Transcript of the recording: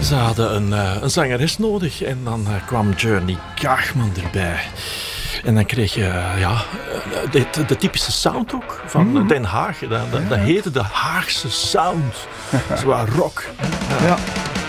Ze hadden een zangeres nodig en dan kwam Journey Kaagman erbij. En dan kreeg je de typische sound ook van Den Haag. Dat heette de Haagse sound. Zwaar rock. Ja.